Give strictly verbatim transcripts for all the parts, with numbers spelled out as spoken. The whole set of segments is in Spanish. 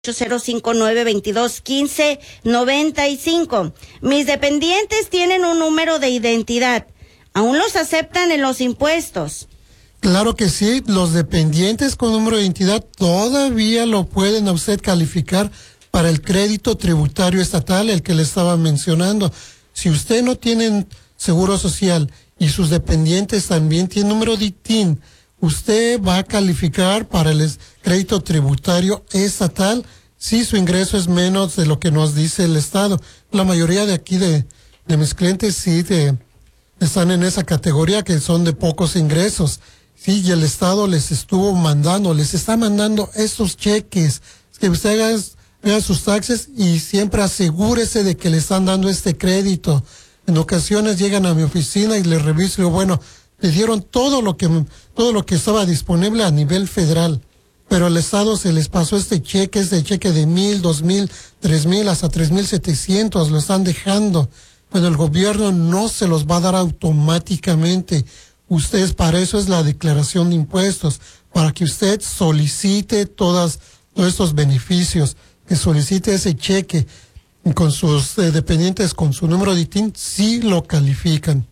ocho cero cinco, nueve dos dos, uno cinco nueve cinco. Mis dependientes tienen un número de identidad. ¿Aún los aceptan en los impuestos? Claro que sí, los dependientes con número de identidad todavía lo pueden a usted calificar para el crédito tributario estatal, el que le estaba mencionando. Si usted no tiene seguro social y sus dependientes también tienen número de I T I N, usted va a calificar para el crédito tributario estatal si su ingreso es menos de lo que nos dice el Estado. La mayoría de aquí de, de mis clientes sí de, están en esa categoría, que son de pocos ingresos. Sí, y el Estado les estuvo mandando, les está mandando estos cheques, que usted haga, haga sus taxes y siempre asegúrese de que le están dando este crédito. En ocasiones llegan a mi oficina y les reviso y digo, bueno, le dieron todo lo que todo lo que estaba disponible a nivel federal, pero al Estado se les pasó este cheque, este cheque de mil, dos mil, tres mil, hasta tres mil setecientos, lo están dejando. Bueno, el gobierno no se los va a dar automáticamente. Ustedes, para eso es la declaración de impuestos, para que usted solicite todas, todos estos beneficios, que solicite ese cheque con sus eh, dependientes, con su número de I T I N, sí lo califican.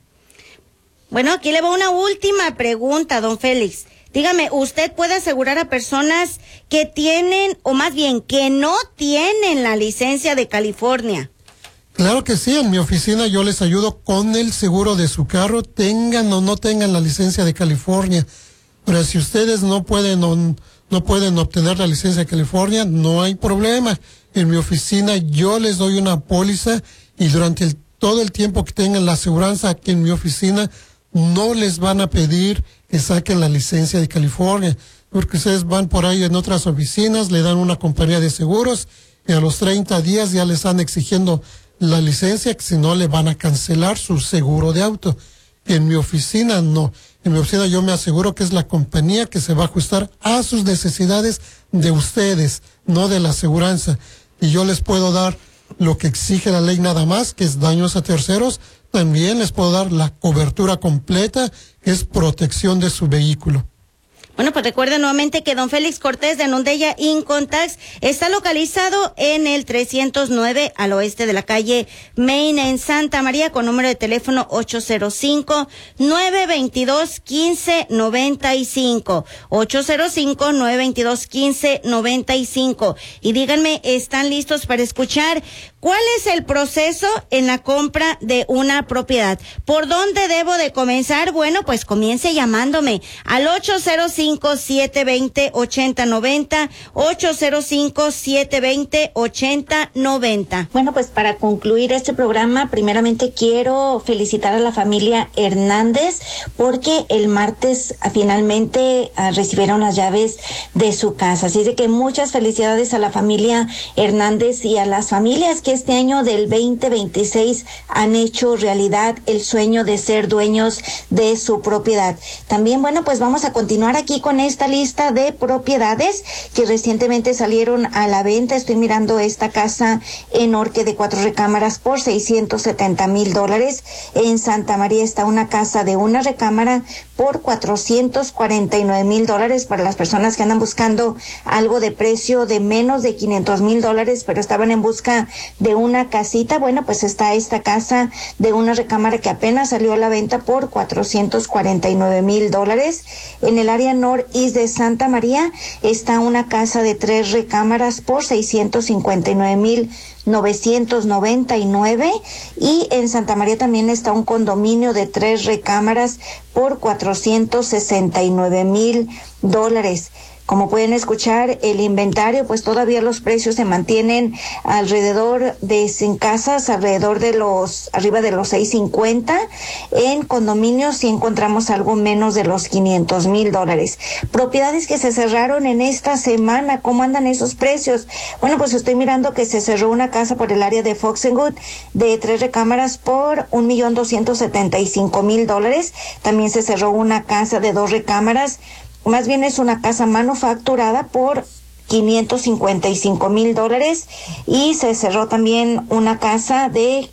Bueno, aquí le va una última pregunta, don Félix. Dígame, ¿usted puede asegurar a personas que tienen, o más bien, que no tienen la licencia de California? Claro que sí, en mi oficina yo les ayudo con el seguro de su carro, tengan o no tengan la licencia de California. Pero si ustedes no pueden o no pueden obtener la licencia de California, no hay problema. En mi oficina yo les doy una póliza y durante el, todo el tiempo que tengan la aseguranza aquí en mi oficina, no les van a pedir que saquen la licencia de California, porque ustedes van por ahí en otras oficinas, le dan una compañía de seguros y a los treinta días ya le están exigiendo la licencia, que si no le van a cancelar su seguro de auto. En mi oficina no. En mi oficina yo me aseguro que es la compañía que se va a ajustar a sus necesidades de ustedes, no de la aseguranza. Y yo les puedo dar lo que exige la ley nada más, que es daños a terceros. También les puedo dar la cobertura completa, que es protección de su vehículo. Bueno, pues recuerden nuevamente que don Félix Cortés de Nundeya Income Tax está localizado en el trescientos nueve al oeste de la calle Main en Santa María, con número de teléfono ocho cero cinco, nueve dos dos, uno cinco nueve cinco, ocho cero cinco, nueve dos dos, uno cinco nueve cinco. Y díganme, ¿están listos para escuchar cuál es el proceso en la compra de una propiedad? ¿Por dónde debo de comenzar? Bueno, pues comience llamándome al ocho cero cinco, siete dos cero, ocho cero nueve cero, ocho cero cinco, siete dos cero, ocho cero nueve cero. Bueno, pues para concluir este programa, primeramente quiero felicitar a la familia Hernández porque el martes ah, finalmente ah, recibieron las llaves de su casa. Así de que muchas felicidades a la familia Hernández y a las familias que este año del veinte veintiséis han hecho realidad el sueño de ser dueños de su propiedad. También, bueno, pues vamos a continuar aquí con esta lista de propiedades que recientemente salieron a la venta. Estoy mirando esta casa en Orque de cuatro recámaras por seiscientos setenta mil dólares. En Santa María está una casa de una recámara por cuatrocientos cuarenta y nueve mil dólares para las personas que andan buscando algo de precio de menos de quinientos mil dólares, pero estaban en busca de una casita. Bueno, pues está esta casa de una recámara que apenas salió a la venta por cuatrocientos cuarenta y nueve mil dólares. En el área noreste de Santa María está una casa de tres recámaras por seiscientos cincuenta y nueve mil novecientos noventa y nueve, y en Santa María también está un condominio de tres recámaras por cuatrocientos sesenta y nueve mil dólares. Como pueden escuchar, el inventario, pues todavía los precios se mantienen alrededor de, sin casas, alrededor de los, arriba de los seiscientos cincuenta. En condominios sí encontramos algo menos de los quinientos mil dólares. Propiedades que se cerraron en esta semana, ¿cómo andan esos precios? Bueno, pues estoy mirando que se cerró una casa por el área de Foxenwood de tres recámaras por un millón doscientos setenta y cinco mil dólares. También se cerró una casa de dos recámaras, más bien es una casa manufacturada, por quinientos cincuenta y cinco mil dólares, y se cerró también una casa de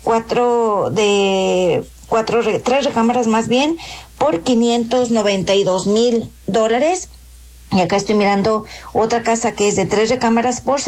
cuatro, de cuatro, tres recámaras más bien, por quinientos noventa y dos mil dólares. Y acá estoy mirando otra casa que es de tres recámaras por